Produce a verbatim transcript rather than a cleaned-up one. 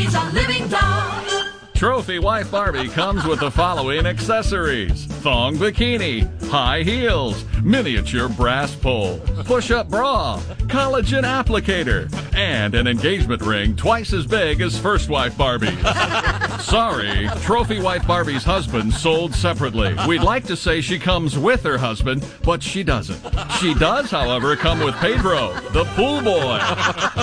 She's a living doll. Trophy Wife Barbie comes with the following accessories: thong bikini, high heels, miniature brass pole, push-up bra, collagen applicator, and an engagement ring twice as big as First Wife Barbie's. Sorry, Trophy Wife Barbie's husband sold separately. We'd like to say she comes with her husband, but she doesn't. She does, however, come with Pedro, the pool boy.